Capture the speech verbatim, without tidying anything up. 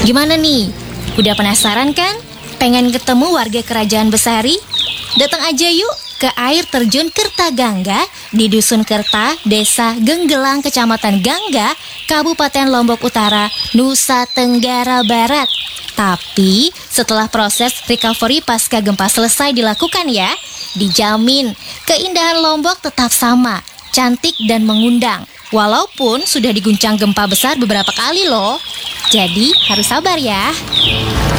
Gimana nih? Udah penasaran kan? Pengen ketemu warga kerajaan Besari? Datang aja yuk ke air terjun Kertagangga di Dusun Kerta, Desa Genggelang, Kecamatan Gangga, Kabupaten Lombok Utara, Nusa Tenggara Barat. Tapi setelah proses recovery pasca gempa selesai dilakukan ya, dijamin keindahan Lombok tetap sama, cantik dan mengundang. Walaupun sudah diguncang gempa besar beberapa kali loh. Jadi harus sabar ya.